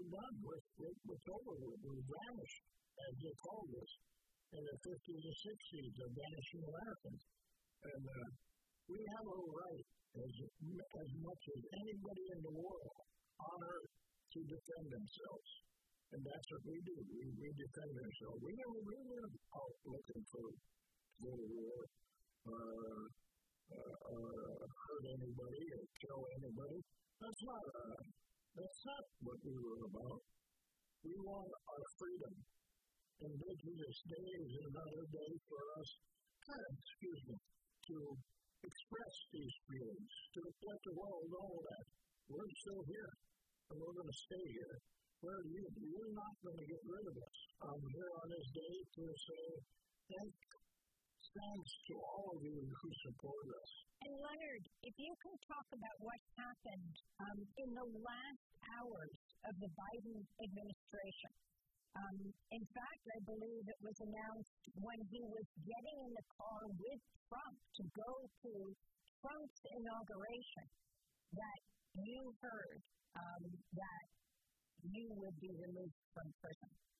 done. It's over with. We vanished, as they called us, in the 50s and 60s, the vanishing Americans. And we have a right, as much as anybody in the world, on earth, to defend themselves. And that's what we do. We defend ourselves. We never were out looking for war, hurt anybody or kill anybody. That's not what we were about. We want our freedom. Indigenous Day is another day for us, to express these feelings, to let the world know that we're still here and we're going to stay here. You're not going to get rid of us. I'm here on this day to say thanks to all of you who support us. And Leonard, if you can talk about what happened in the last hours of the Biden administration. In fact, I believe it was announced when he was getting in the car with Trump to go to Trump's inauguration that you heard that you would be removed from prison.